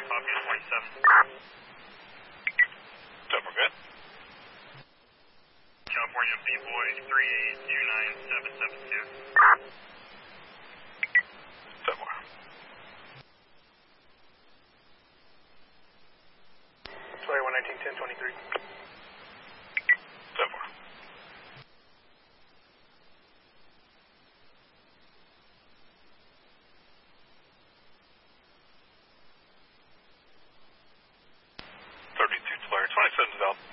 copy on 27. We're good. California B-Boys 3829-772. Somewhere. Sorry, 119-1023. Somewhere. Flyer 27 is out.